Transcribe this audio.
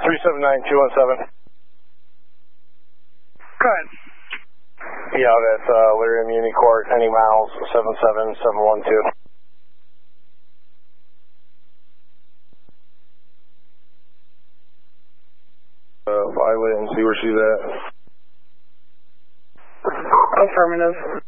379217. Go ahead. Yeah, that's Lyrium Unicourt, any miles 77712. Violet and see where she's at. Affirmative.